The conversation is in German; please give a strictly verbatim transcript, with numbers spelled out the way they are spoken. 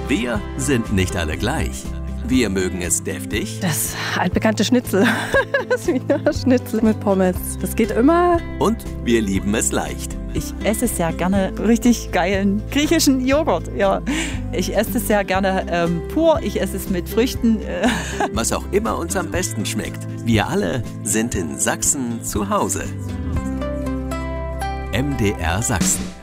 Wir sind nicht alle gleich. Wir mögen es deftig. Das altbekannte Schnitzel. Das Wiener Schnitzel mit Pommes. Das geht immer. Und wir lieben es leicht. Ich esse sehr gerne richtig geilen griechischen Joghurt. Ja. Ich esse es sehr gerne ähm, pur. Ich esse es mit Früchten. Was auch immer uns am besten schmeckt. Wir alle sind in Sachsen zu Hause. M D R Sachsen.